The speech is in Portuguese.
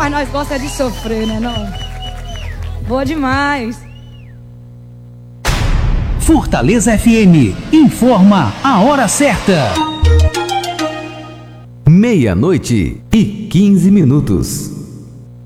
mas nós gostamos de sofrer, né não? Boa demais. Fortaleza FM informa a hora certa. 00:15.